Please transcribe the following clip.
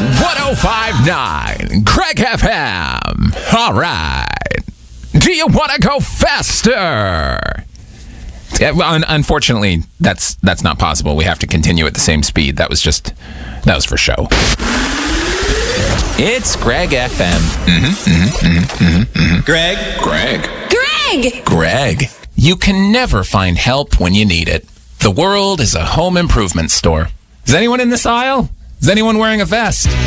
105.9 Greg FM. All right. Do you want to go faster? Unfortunately, that's not possible. We have to continue at the same speed. That was for show. It's Greg FM. Greg. You can never find help when you need it. The world is a home improvement store. Is anyone in this aisle? Is anyone wearing a vest?